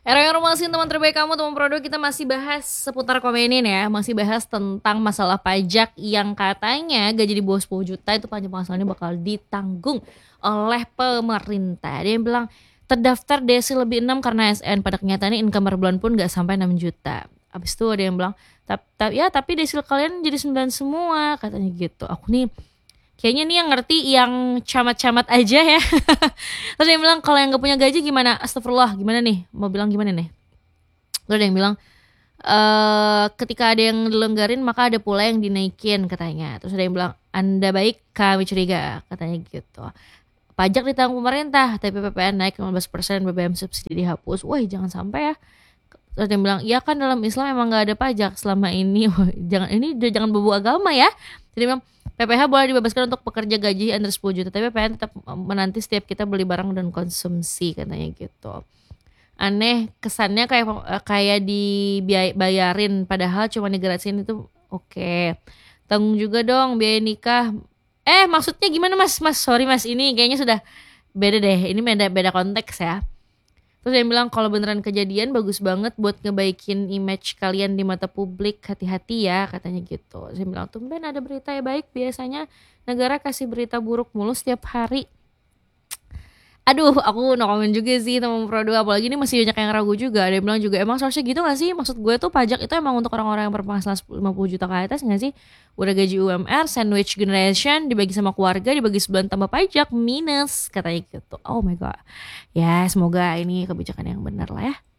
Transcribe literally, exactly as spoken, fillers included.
Era yang romasin teman terbaik kamu, teman produk, kita masih bahas seputar Komenin ya. Masih bahas tentang masalah pajak yang katanya gaji di bawah sepuluh juta itu pajak penghasilannya bakal ditanggung oleh pemerintah. Dia yang bilang terdaftar desi lebih enam karena A S N, pada kenyataannya income per bulan pun gak sampai enam juta. Abis itu ada yang bilang tap, tap, ya tapi desil kalian jadi sembilan semua, katanya gitu. Aku nih kayaknya nih yang ngerti yang camat-camat aja ya. Terus dia bilang kalau yang gak punya gaji gimana? Astagfirullah, gimana nih? Mau bilang gimana nih? Terus ada yang bilang eh ketika ada yang dilonggarin maka ada pula yang dinaikin, katanya. Terus ada yang bilang Anda baik, kami curiga, katanya gitu. Pajak ditanggung pemerintah, tapi P P N naik lima belas persen, B B M subsidi dihapus. Wah, jangan sampai ya. Terus dia bilang, iya kan dalam Islam emang gak ada pajak selama ini. Wah, jangan, ini udah jangan bebu agama ya. Jadi memang P P H boleh dibebaskan untuk pekerja gaji under sepuluh juta, tapi P P N tetap menanti setiap kita beli barang dan konsumsi, katanya gitu. Aneh, kesannya kayak kayak dibayarin padahal cuma digratisin itu. Oke. Tanggung juga dong biaya nikah. Eh, maksudnya gimana Mas? Mas, sorry Mas, ini kayaknya sudah beda deh. Ini beda beda konteks ya. Terus dia bilang kalau beneran kejadian bagus banget buat ngebaikin image kalian di mata publik, hati-hati ya, katanya gitu. Saya bilang tumben ada berita ya baik, biasanya negara kasih berita buruk mulu setiap hari. Aduh, aku no comment juga sih teman produk, apalagi ini masih banyak yang ragu juga. Ada yang bilang juga emang seharusnya gitu gak sih? Maksud gue tuh pajak itu emang untuk orang-orang yang berpenghasilan lima puluh juta ke atas gak sih? Udah gaji U M R, sandwich generation, dibagi sama keluarga, dibagi sebulan tambah pajak, minus, katanya gitu. Oh my god. Ya semoga ini kebijakan yang benar lah ya.